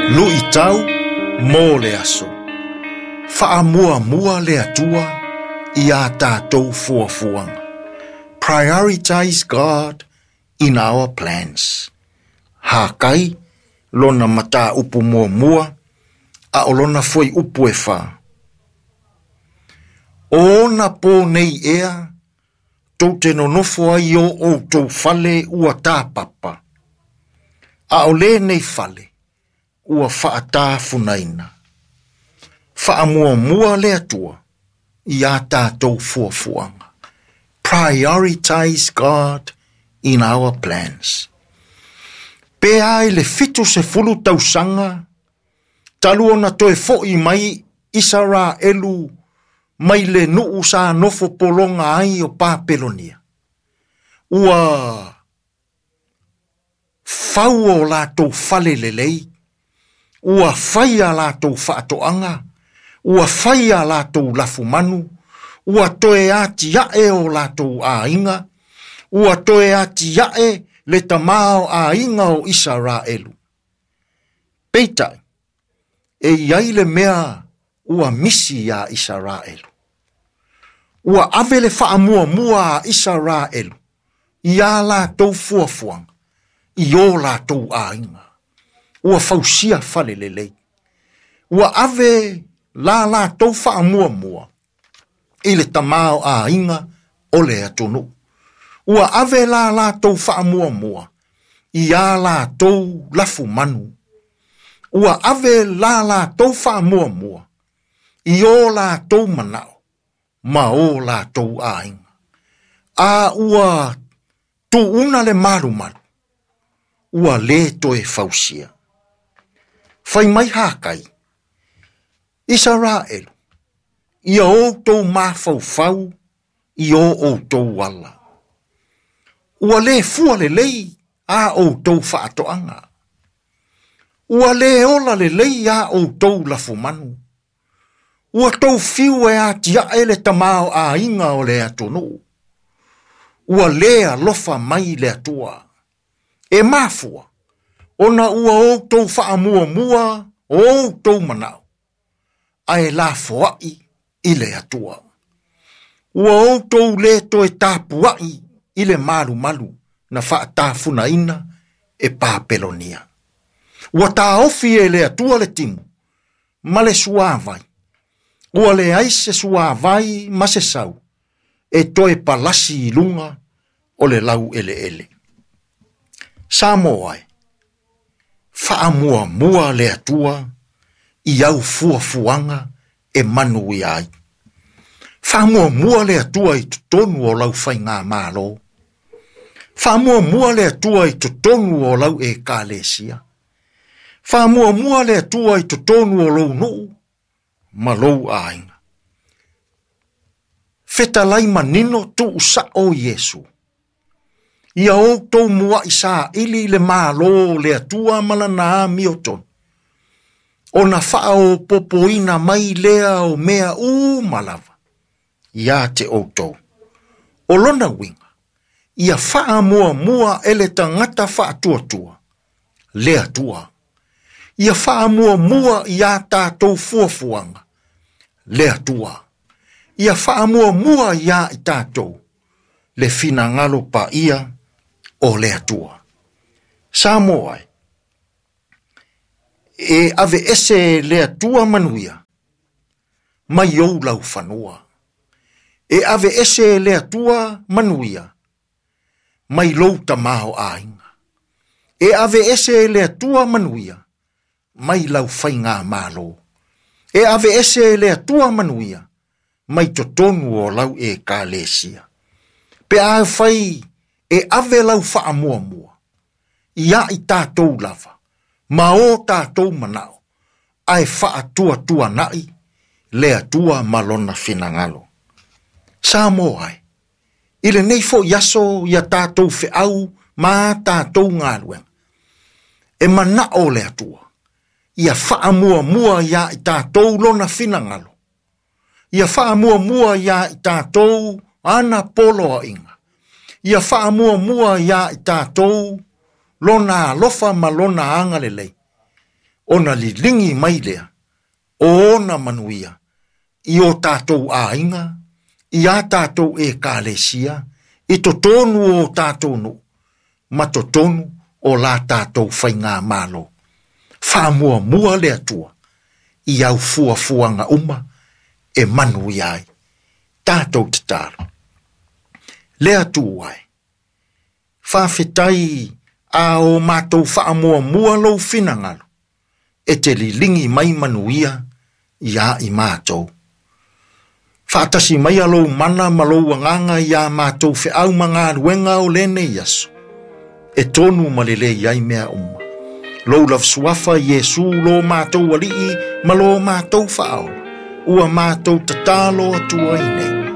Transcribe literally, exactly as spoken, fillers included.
Lui tau mō le aso. Faa mua mua le atua I a tātou fuafuanga. Prioritize God in our plans. Hakai, lona mata upu mua mua, a olona foi upu e wha. Ona po nei ea, tau te nonofo ai o o tau fale ua tā papa. A ole nei fale, ua wha tā funaina. Wha mua mua le atua, I a tātou fuafuanga. Prioritize God in our plans. Pe ai le fitu se fulu tausanga, talu ona toe fo'i mai Isara elu, mai le nuu sa nofo polonga ai o Papelonia. Ua fau o lātou fale lelei, ua whaia lātou whaatoanga, ua whaia lātou lafu manu, ua toe ati ae o lātou a inga, ua toe ati ae le tamao a inga o Israelu. Peitai, e iai le mea ua misi a Israelu. Ua ave le wha mua mua a Israelu, ia lātou fuafuanga, I o lātou a inga. Ua fausia fale lelei. Ua ave la lātou wha mua mua, I le tamao a inga o le atonu. Ua ave la lātou wha mua mua, I a lātou lafu manu. Ua ave la lātou wha mua mua, I o lātou manao, ma o lātou a inga. A ua tu una le maru maru, ua le toe fausia. Fai mai hakai, Israelu, I o tou mafau fau, I o o tou wala. Ua le fua le lei a o tou whaatoanga. Ua le ola le lei a o tou lafu manu. Ua tou fiu e a tia ele tamao a inga o le atonu. Ua le a lofa mai le atua. E mafua, ona ua o tou wha mua mua, o tou manao. Ai la foai I le atua. Ua o tou le toe tāpuai I le malu malu na wha tāfuna ina e Papelonia. Ua tā ofi e le atua le timu, ma le suavai. Ua le aise suavai ma se sau, e toe palasi I lunga o le lau ele ele. Samoai, wha mua mua le atua, I au fua fuanga e manu I ai. Wha mua mua le atua I tutonu o lau whai ngā mālo. Wha mua mua le atua I tutonu o lau e kālesia. Wha mua mua le atua I tutonu o lau nuu, ma lou ainga. Feta lai manino tu usa o Yesu. Ia o tau mua isa ili le mālo le atua malana mioton. O na wha o popoina mai lea o mea u malava. Ia te o tau. O lona winga. Ia wha mua mua ele tangata wha tua tua. Lea tua. Ia wha mua mua ia tātou fuafuanga. Lea tua. Ia wha mua mua ia I tātou. Le fina ngalo pa ia o lea tua. Samoai. E ave ese lea tua manuia. Mai ou lau whanua. E ave ese lea tua manuia. Mai lou tamao ainga. E ave ese lea tua manuia. Mai lau whainga malo. E ave ese lea tua manuia. Mai totonu o lau e kālesia. Pe a whai e ave lau wha mua mua. Ia I tātou lava. Ma o tātou manao. Ai wha tua tua nai. Lea tua malona finangalo. Samoai. Ile nei fo yaso ia tātou fe au ma tātou ngāluenga. E mana o lea tua. Ia wha mua mua ia I tātou lona finangalo. Ia wha mua mua ia I tātou ana polo a inga. Ia wha mua mua ia I tātou lona lofa ma lona anga lelei. ona li lingi mai lea, ona manuia, i o tātou a inga, i a tātou e kālesia, i to tonu o tātou no, ma to tonu o la tātou whainga malo. Wha mua mua lea tua, i au fua fuanga uma, e manu iai, tātou te tāra. Lea tu ai, whawhetai a o mātou wha mua mua lau whinangalo, e te li lingi mai manuia, i a i mātou. Whaatasi mai alo mana malou anganga i a mātou whi au mga ruenga o lene yaso. E tonu malele iai mea umma. Lou lav suafa Yesu lo mātou alii malo mātou whaau. Ua mātou tatalo atua ine.